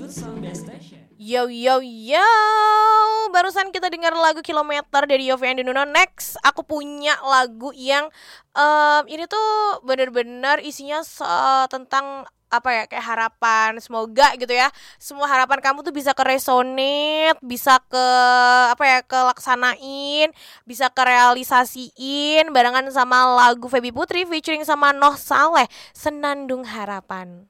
Yo yo yo, barusan kita dengar lagu Kilometer dari Yovie and Nuno. Next, aku punya lagu yang ini tuh bener-bener isinya tentang apa ya, kayak harapan. Semoga gitu ya, semua harapan kamu tuh bisa keresonate, bisa ke apa ya, kelaksanain, bisa kerealisasiin barengan sama lagu Feby Putri featuring sama Noh Saleh, Senandung Harapan.